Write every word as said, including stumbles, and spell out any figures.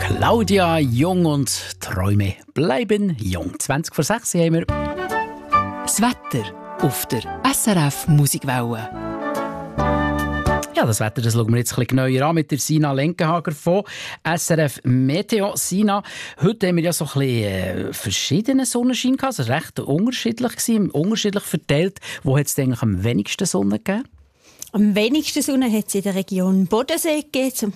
Claudia Jung und Träume bleiben jung. zwanzig vor sechs haben wir. Das Wetter auf der S R F Musikwelle. Ja, das Wetter das schauen wir jetzt ein bisschen genauer an mit der Sina Lenkenhager von S R F Meteo. Sina, heute haben wir ja so ein bisschen äh, verschiedene Sonnenschein gehabt, also recht unterschiedlich gewesen, unterschiedlich verteilt. Wo hat es eigentlich am wenigsten Sonne gegeben? Am wenigsten Sonne hat es in der Region Bodensee gegeben, zum